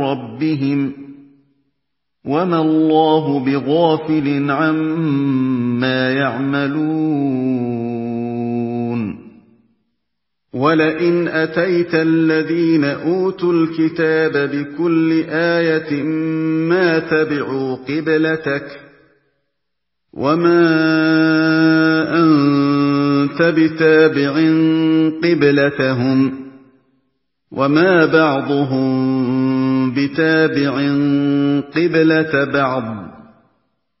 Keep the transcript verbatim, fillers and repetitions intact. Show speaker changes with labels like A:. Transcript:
A: رَبِّهِمْ وَمَا اللَّهُ بِغَافِلٍ عَمَّا يَعْمَلُونَ وَلَئِنْ أَتَيْتَ الَّذِينَ أُوتُوا الْكِتَابَ بِكُلِّ آيَةٍ مَا تَبِعُوا قِبْلَتَكَ وَمَا أَنتَ بِتَابِعٍ قِبْلَتَهُمْ وَمَا بَعْضُهُم بِتَابِعٍ قِبْلَةَ بَعْضٍ